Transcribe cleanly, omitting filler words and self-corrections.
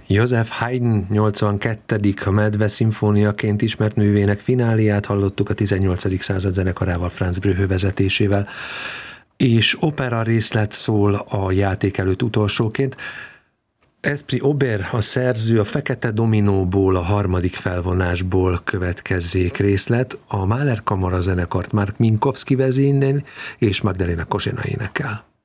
Joseph Haydn 82. Medve szimfóniaként ismert művének fináliát hallottuk a 18. század zenekarával, Franz Bröhö vezetésével, és opera részlet szól a játék előtt utolsóként. Esprit Auber, a szerző, a Fekete Dominóból, a harmadik felvonásból következzék részlet. A Mahler Kamara zenekart Mark Minkowski vezényel és Magdalena Kozsina énekel.